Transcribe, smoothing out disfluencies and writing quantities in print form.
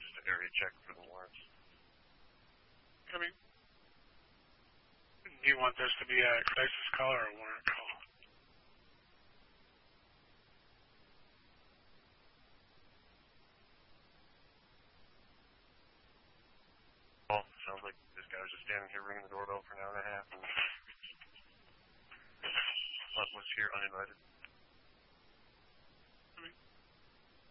just an area check for the warrants. Coming. Do you want this to be a crisis call or a warrant call? Well, sounds like this guy was just standing here ringing the doorbell for an hour and a half, and was here uninvited.